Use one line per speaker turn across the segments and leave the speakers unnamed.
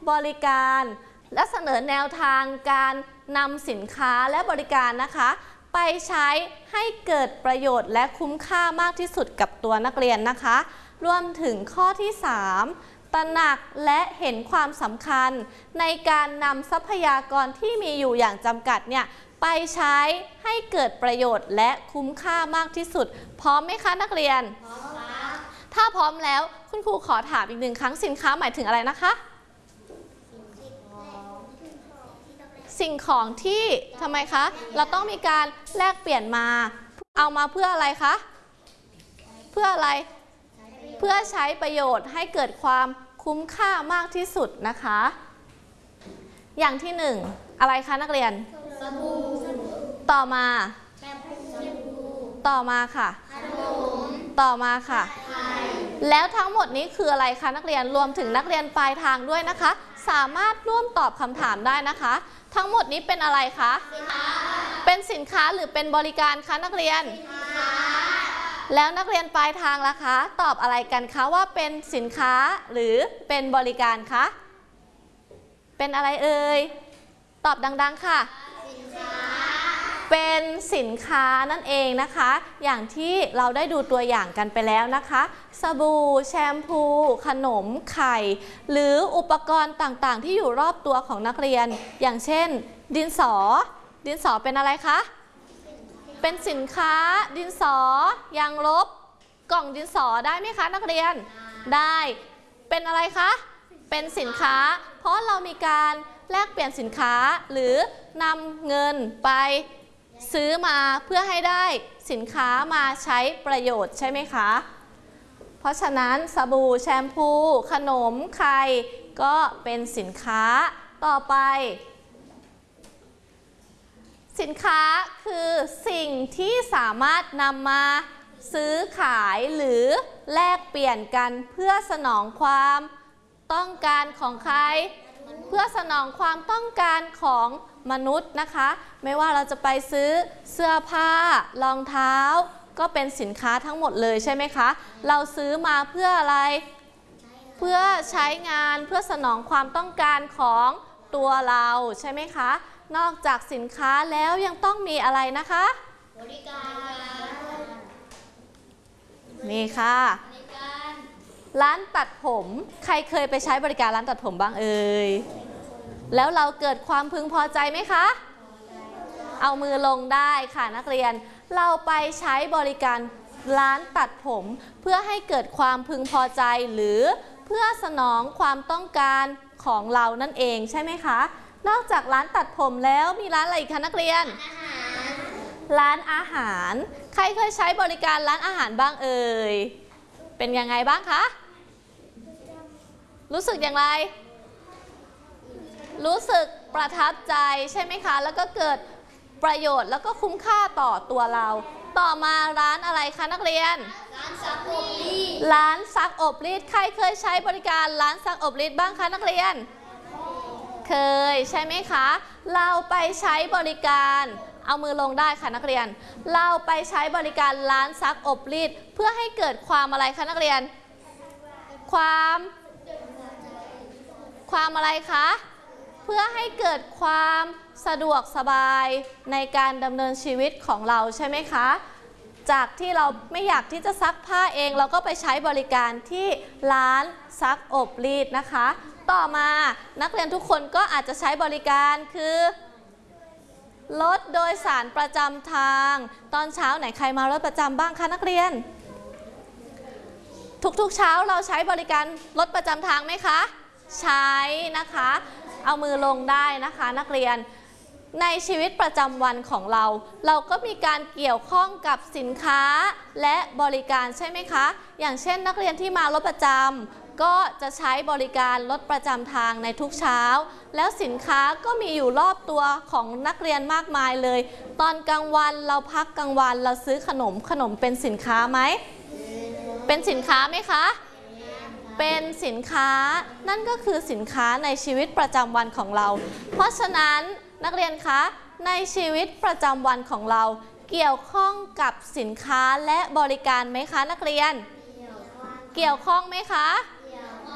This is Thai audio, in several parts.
บริการและเสนอแนวทางการนำสินค้าและบริการนะคะไปใช้ให้เกิดประโยชน์และคุ้มค่ามากที่สุดกับตัวนักเรียนนะคะรวมถึงข้อที่ 3 ตระหนักและเห็นความสำคัญในการนำทรัพยากรที่มีอยู่อย่างจำกัดเนี่ยไปใช้ให้เกิดประโยชน์และคุ้มค่ามากที่สุดพร้อมไหมคะนักเรียนพร้อมครับถ้าพร้อมแล้วคุณครูขอถามอีกหนึ่งครั้งสินค้าหมายถึงอะไรนะคะสิ่งของที่ทำไมคะเราต้องมีการแลกเปลี่ยนมาเอามาเพื่ออะไรคะเพื่ออะไรเพื่อใช้ประโยชน์ให้เกิดความคุ้มค่ามากที่สุดนะคะอย่างที่ 1อะไรคะนักเรียนสบู่ต่อมาค่ะต่อมาค่ะแล้วทั้งหมดนี้คืออะไรคะนักเรียนรวมถึงนักเรียนปลายทางด้วยนะคะสามารถร่วมตอบคำถามได้นะคะทั้งหมดนี้เป็นอะไรคะเป็นสินค้าหรือเป็นบริการคะนักเรียนแล้วนักเรียนปลายทางล่ะคะตอบอะไรกันคะว่าเป็นสินค้าหรือเป็นบริการคะเป็นอะไรเอ่ยตอบดังๆค่ะเป็นสินค้านั่นเองนะคะอย่างที่เราได้ดูตัวอย่างกันไปแล้วนะคะสบู่แชมพูขนมไข่หรืออุปกรณ์ต่างๆที่อยู่รอบตัวของนักเรียนอย่างเช่นดินสอเป็นอะไรคะเป็นสินค้าดินสอยางลบกล่องดินสอได้ไหมคะนักเรียนได้เป็นอะไรคะเป็นสินค้าเพราะเรามีการแลกเปลี่ยนสินค้าหรือนำเงินไปซื้อมาเพื่อให้ได้สินค้ามาใช้ประโยชน์ใช่ไหมคะเพราะฉะนั้นสบู่แชมพูขนมไข่ก็เป็นสินค้าต่อไปสินค้าคือสิ่งที่สามารถนำมาซื้อขายหรือแลกเปลี่ยนกันเพื่อสนองความต้องการของใครเพื่อสนองความต้องการของมนุษย์นะคะไม่ว่าเราจะไปซื้อเสื้อผ้ารองเท้าก็เป็นสินค้าทั้งหมดเลยใช่ไหมคะเราซื้อมาเพื่ออะไรเพื่อใช้งานเพื่อสนองความต้องการของตัวเราใช่ไหมคะนอกจากสินค้าแล้วยังต้องมีอะไรนะคะบริการนี่ค่ะร้านตัดผมใครเคยไปใช้บริการร้านตัดผมบ้างเอ่ยแล้วเราเกิดความพึงพอใจไหมคะเอามือลงได้ค่ะนักเรียนเราไปใช้บริการร้านตัดผมเพื่อให้เกิดความพึงพอใจหรือเพื่อสนองความต้องการของเรานั่นเองใช่ไหมคะนอกจากร้านตัดผมแล้วมีร้านอะไรอีกคะนักเรียนร้านอาหารใครเคยใช้บริการร้านอาหารบ้างเอ่ยเป็นยังไงบ้างคะรู้สึกอย่างไรรู้สึกประทับใจใช่ไหมคะแล้วก็เกิดประโยชน์แล้วก็คุ้มค่าต่อตัวเราต่อมาร้านอะไรคะนักเรียนร้านซักอบรีดร้านซักอบรีดใครเคยใช้บริการร้านซักอบรีดบ้างคะนักเรียนเคยใช่ไหมคะเราไปใช้บริการเอามือลงได้ค่ะนักเรียนเราไปใช้บริการร้านซักอบรีดเพื่อให้เกิดความอะไรคะนักเรียนความอะไรคะเพื่อให้เกิดความสะดวกสบายในการดำเนินชีวิตของเราใช่ไหมคะจากที่เราไม่อยากที่จะซักผ้าเองเราก็ไปใช้บริการที่ร้านซักอบรีดนะคะต่อมานักเรียนทุกคนก็อาจจะใช้บริการคือรถโดยสารประจำทางตอนเช้าไหนใครมารถประจำบ้างคะนักเรียนทุกๆเช้าเราใช้บริการรถประจำทางไหมคะใช้นะคะเอามือลงได้นะคะนักเรียนในชีวิตประจำวันของเราก็มีการเกี่ยวข้องกับสินค้าและบริการใช่ไหมคะอย่างเช่นนักเรียนที่มารถประจำก็จะใช้บริการรถประจำทางในทุกเช้าแล้วสินค้าก็มีอยู่รอบตัวของนักเรียนมากมายเลยตอนกลางวันเราพักกลางวันเราซื้อขนมเป็นสินค้าไหมเป็นสินค้าไหมคะเป็นสินค้านั่นก็คือสินค้าในชีวิตประจำวันของเราเพราะฉะนั้นนักเรียนคะในชีวิตประจำวันของเราเกี่ยวข้องกับสินค้าและบริการไหมคะนักเรียนเกี่ยวข้องไหมคะ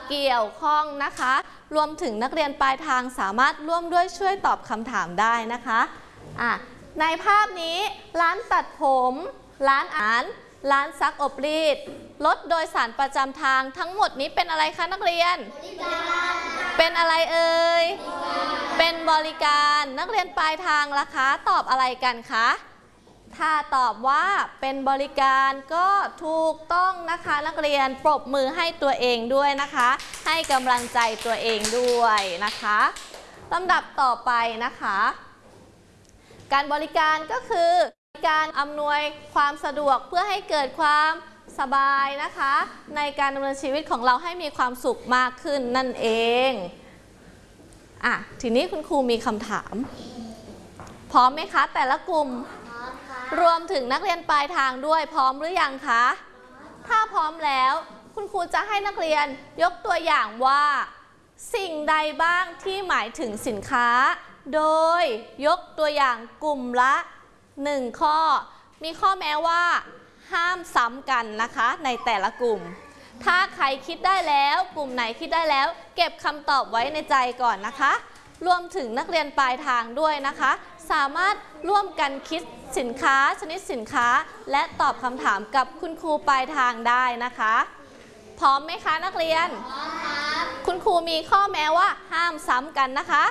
เกี่ยวข้องนะคะรวมถึงนักเรียนปลายทางสามารถร่วมด้วยช่วยตอบคำถามได้นะคะในภาพนี้ร้านตัดผมร้านอาหารร้านซักอบรีดรถโดยสารประจำทางทั้งหมดนี้เป็นอะไรคะนักเรียนเป็นอะไรเอ่ยเป็นบริการนักเรียนปลายทางล่ะคะตอบอะไรกันคะถ้าตอบว่าเป็นบริการก็ถูกต้องนะคะนักเรียนปรบมือให้ตัวเองด้วยนะคะให้กำลังใจตัวเองด้วยนะคะลำดับต่อไปนะคะการบริการก็คือการอำนวยความสะดวกเพื่อให้เกิดความสบายนะคะในการดำเนินชีวิตของเราให้มีความสุขมากขึ้นนั่นเองทีนี้คุณครูมีคำถามพร้อมไหมคะแต่ละกลุ่มรวมถึงนักเรียนปลายทางด้วยพร้อมหรือยังคะถ้าพร้อมแล้วคุณครูจะให้นักเรียนยกตัวอย่างว่าสิ่งใดบ้างที่หมายถึงสินค้าโดยยกตัวอย่างกลุ่มละ1ข้อมีข้อแม้ว่าห้ามซ้ำกันนะคะในแต่ละกลุ่มถ้าใครคิดได้แล้วกลุ่มไหนคิดได้แล้วเก็บคำตอบไว้ในใจก่อนนะคะรวมถึงนักเรียนปลายทางด้วยนะคะสามารถร่วมกันคิดสินค้าชนิดสินค้าและตอบคำถามกับคุณครูปลายทางได้นะคะพร้อมไหมคะนักเรียนพร้อมครับคุณครูมีข้อแม้ว่าห้ามซ้ำกันนะคะ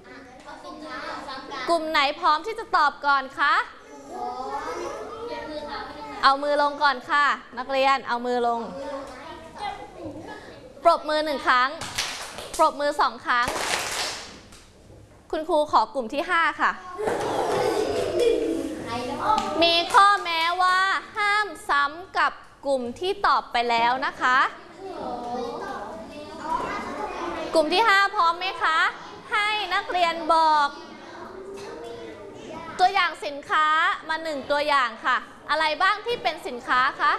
กลุ่มไหนพร้อมที่จะตอบก่อนคะเอามือลงก่อนค่ะนักเรียนเอามือลงปรบมือ1ครั้งปรบมือ2ครั้งคุณครูขอกลุ่มที่5ค่ะมีข้อแม้ว่าห้ามซ้ำกับกลุ่มที่ตอบไปแล้วนะคะกลุ่มที่5พร้อมไหมคะให้นักเรียนบอกตัวอย่างสินค้ามา1ตัวอย่างค่ะอะไรบ้างที่เป็นสินค้าคะ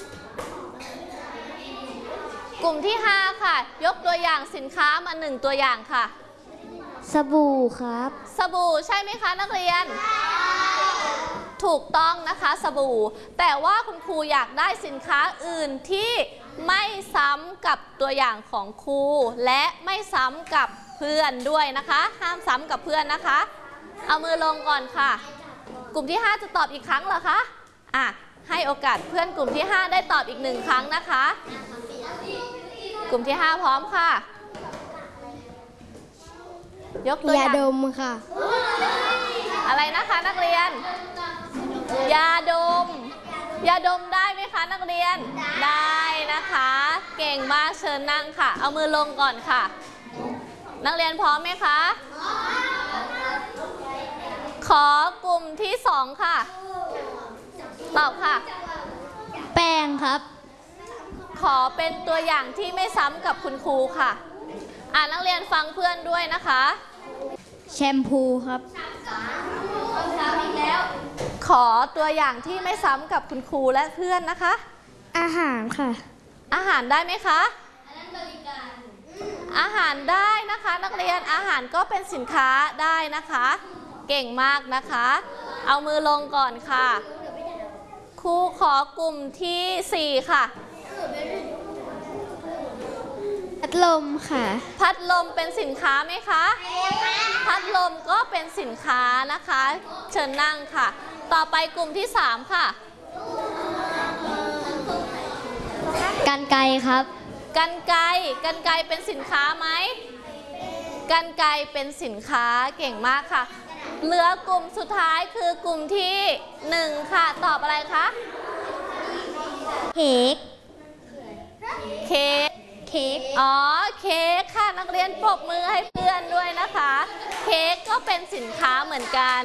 กลุ่มที่5ค่ะยกตัวอย่างสินค้ามา1ตัวอย่างค่ะ
สบู่ครับ
สบู่ใช่ไหมคะนักเรียนถูกต้องนะคะสบู่แต่ว่าคุณครูอยากได้สินค้าอื่นที่ไม่ซ้ำกับตัวอย่างของครูและไม่ซ้ำกับเพื่อนด้วยนะคะห้ามซ้ำกับเพื่อนนะคะเอามือลงก่อนค่ะกลุ่มที่5จะตอบอีกครั้งเหรอคะให้โอกาสเพื่อนกลุ่มที่5ได้ตอบอีก1ครั้งนะคะกลุ่มที่5พร้อมค่ะยกตัวอย่าง
ยาดมค่ะ
อะไรนะคะนักเรียนยาดมยาดมได้ไหมคะนักเรียนได้นะคะเก่งมากเชิญนั่งค่ะเอามือลงก่อนค่ะนักเรียนพร้อมไหมคะขอกลุ่มที่2ค่ะตอบค่ะ
แป้งครับ
ขอเป็นตัวอย่างที่ไม่ซ้ำกับคุณครูค่ะนักเรียนฟังเพื่อนด้วยนะคะ
แชมพูครับ
ขอตัวอย่างที่ไม่ซ้ำกับคุณครูและเพื่อนนะคะ
อาหารค่ะ
อาหารได้ไหมคะอาหารได้นะคะนักเรียนอาหารก็เป็นสินค้าได้นะคะเก่งมากนะคะเอามือลงก่อนค่ะครูขอกลุ่มที่4ค่ะ
พัดลมค่ะ
พัดลมเป็นสินค้าไหมคะพัดลมก็เป็นสินค้านะคะเชิญนั่งค่ะต่อไปกลุ่มที่3ค่ะ
กรรไกรครับ
กรรไกรเป็นสินค้าไหมกรรไกรเป็นสินค้าเก่งมากค่ะเหลือกลุ่มสุดท้ายคือกลุ่มที่1ค่ะตอบอะไรคะ
เค้ก
เค้กเค้กค่ะนักเรียนปรบมือให้เพื่อนด้วยนะคะเค้กก็เป็นสินค้าเหมือนกัน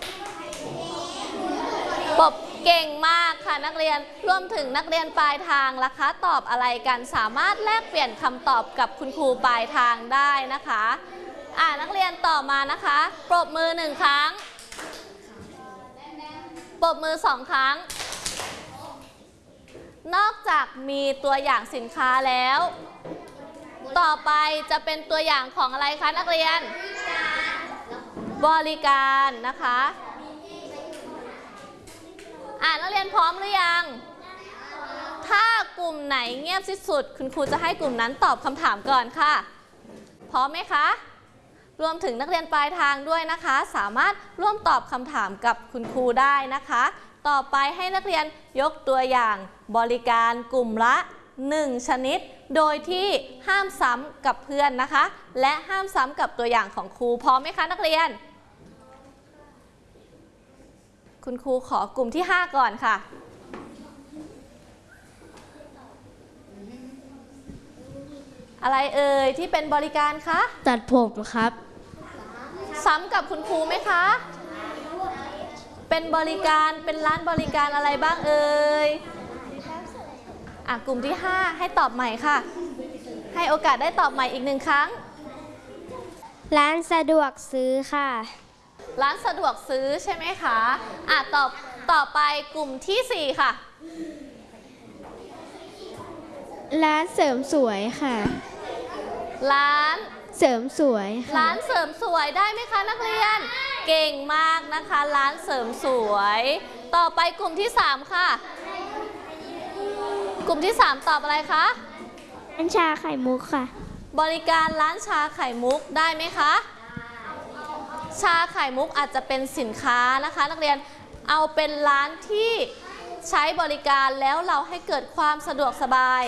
ปรบเก่งมากค่ะนักเรียนรวมถึงนักเรียนปลายทางล่ะคะตอบอะไรกันสามารถแลกเปลี่ยนคำตอบกับคุณครูปลายทางได้นะคะนักเรียนต่อมานะคะปรบมือ1ครั้งปรบมือ2ครั้งนอกจากมีตัวอย่างสินค้าแล้วต่อไปจะเป็นตัวอย่างของอะไรคะนักเรียนบริการนะคะนักเรียนพร้อมหรือยังถ้ากลุ่มไหนเงียบที่สุดคุณครูจะให้กลุ่มนั้นตอบคำถามก่อนค่ะพร้อมไหมคะรวมถึงนักเรียนปลายทางด้วยนะคะสามารถร่วมตอบคำถามกับคุณครูได้นะคะต่อไปให้นักเรียนยกตัวอย่างบริการกลุ่มละ1ชนิดโดยที่ห้ามซ้ำกับเพื่อนนะคะและห้ามซ้ำกับตัวอย่างของครูพร้อมไหมคะนักเรียนคุณครูขอกลุ่มที่5ก่อนค่ะอะไรเอ่ยที่เป็นบริการคะ
ตัดผมครับ
ซ้ำกับคุณครูไหมคะเป็นบริการเป็นร้านบริการอะไรบ้างเอ่ยกลุ่มที่5ให้ตอบใหม่ค่ะให้โอกาสได้ตอบใหม่อีก1ครั้ง
ร้านสะดวกซื้อค่ะ
ร้านสะดวกซื้อใช่ไหมคะต่อไปกลุ่มที่4ค่ะ
ร้านเสริมสวยค่ะ
ร้าน
เสริมสวย
ร้านเสริมสวยได้ไหมคะนักเรียนเก่งมากนะคะร้านเสริมสวยต่อไปกลุ่มที่3ค่ะกลุ่มที่3ตอบอะไรคะ
ร้านชาไข่มุกค่ะ
บริการร้านชาไข่มุกได้ไหมคะชาไข่มุกอาจจะเป็นสินค้านะคะนักเรียนเอาเป็นร้านที่ใช้บริการแล้วเราให้เกิดความสะดวกสบาย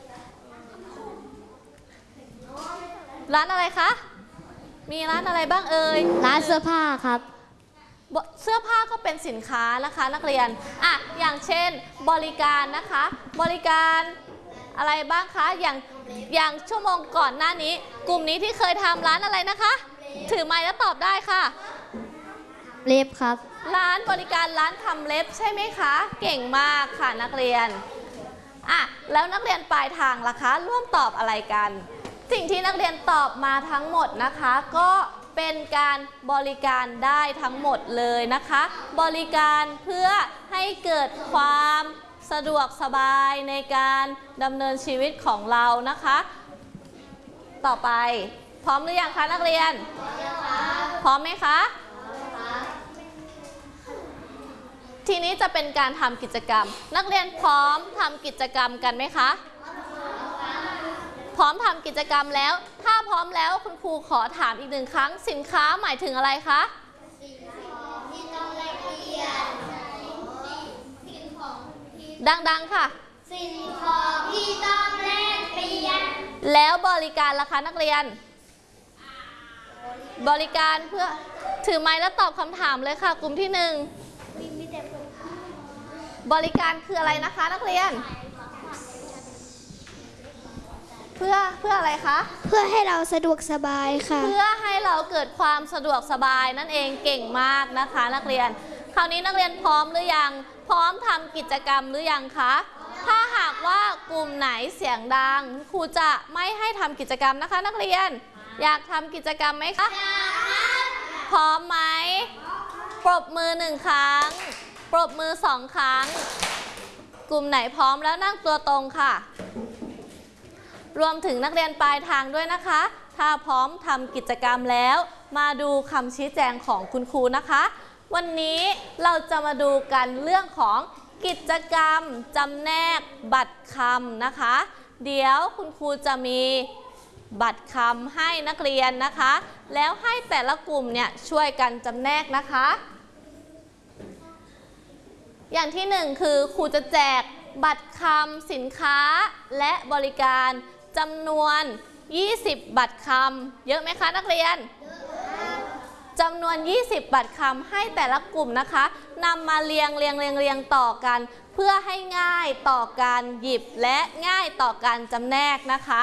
ร้านอะไรคะมีร้านอะไรบ้างเอ่ย
ร้านเสื้อผ้าครับ
เสื้อผ้าก็เป็นสินค้านะคะนักเรียนอย่างเช่นบริการนะคะบริการอะไรบ้างคะอย่างชั่วโมงก่อนหน้านี้กลุ่มนี้ที่เคยทำร้านอะไรนะคะถือไมค์แล้วตอบได้ค่ะ
เล็บครับ
ร้านบริการร้านทำเล็บใช่ไหมคะเก่งมากค่ะนักเรียนแล้วนักเรียนปลายทางล่ะคะร่วมตอบอะไรกันสิ่งที่นักเรียนตอบมาทั้งหมดนะคะก็เป็นการบริการได้ทั้งหมดเลยนะคะบริการเพื่อให้เกิดความสะดวกสบายในการดำเนินชีวิตของเรานะคะต่อไปพร้อมหรือยังคะนักเรียนพร้อมไหมคะทีนี้จะเป็นการทำกิจกรรมนักเรียนพร้อมทำกิจกรรมกันไหมคะพร้อมทำกิจกรรมแล้วถ้าพร้อมแล้วคุณครูขอถามอีก1ครั้งสินค้าหมายถึงอะไรคะสิ่งของที่ต้องแลกเปลี่ยนดังๆค่ะสิ่งของที่ต้องแลกเปลี่ยนแล้วบริการล่ะคะนักเรียนบริการเพื่อถือไมค์แล้วตอบคำถามเลยค่ะกลุ่มที่1บริการคืออะไรนะคะนักเรียนเพื่ออะไรคะ
เพื่อให้เราสะดวกสบายค่ะ
เพื่อให้เราเกิดความสะดวกสบายนั่นเองเก่งมากนะคะนักเรียนคราวนี้นักเรียนพร้อมหรือยังพร้อมทำกิจกรรมหรือยังคะถ้าหากว่ากลุ่มไหนเสียงดังครูจะไม่ให้ทำกิจกรรมนะคะนักเรียนอยากทำกิจกรรมไหมคะพร้อมไหมปรบมือ1ครั้งปรบมือ2ครั้งกลุ่มไหนพร้อมแล้วนั่งตัวตรงค่ะรวมถึงนักเรียนปลายทางด้วยนะคะถ้าพร้อมทำกิจกรรมแล้วมาดูคำชี้แจงของคุณครูนะคะวันนี้เราจะมาดูกันเรื่องของกิจกรรมจำแนกบัตรคำนะคะเดี๋ยวคุณครูจะมีบัตรคำให้นักเรียนนะคะแล้วให้แต่ละกลุ่มเนี่ยช่วยกันจำแนกนะคะอย่างที่1คือครูจะแจกบัตรคำสินค้าและบริการจำนวน20บัตรคำเยอะไหมคะนักเรียนจำนวน20บัตรคำให้แต่ละกลุ่มนะคะนำมาเรียงต่อกันเพื่อให้ง่ายต่อการหยิบและง่ายต่อการจำแนกนะคะ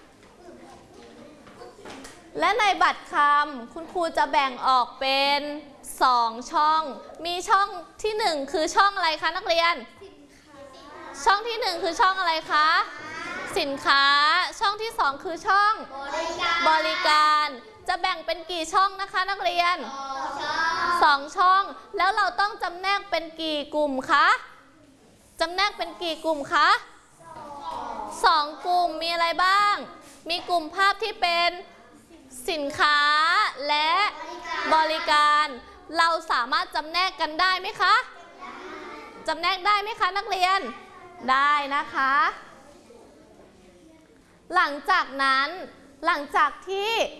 และในบัตรคำคุณครูจะแบ่งออกเป็น2ช่องมีช่องที่1คือช่องอะไรคะนักเรียนช่องที่1คือช่องอะไรคะสินค้าช่องที่2คือช่องบริการจะแบ่งเป็นกี่ช่องนะคะนักเรียน2ช่องแล้วเราต้องจำแนกเป็นกี่กลุ่มคะจำแนกเป็นกี่กลุ่มคะ2กลุ่มมีอะไรบ้างมีกลุ่มภาพที่เป็นสินค้าและบริการเราสามารถจำแนกกันได้ไหมคะจำแนกได้ไหมคะนักเรียนได้นะคะ หลังจากนั้นหลังจากที่